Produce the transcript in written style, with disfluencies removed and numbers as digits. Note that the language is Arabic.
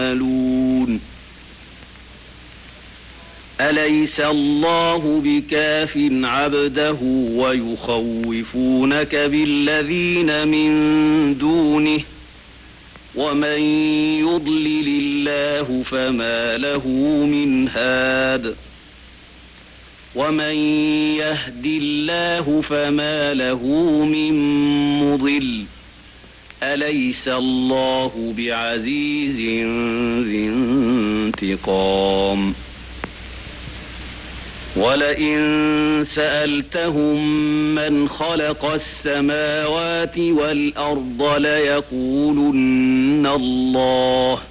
يعملون أليس الله بكاف عبده ويخوفونك بالذين من دونه ومن يضلل الله فما له من هاد ومن يهد الله فما له من مضل أليس الله بعزيز ذي انتقام ولئن سألتهم من خلق السماوات والأرض ليقولن الله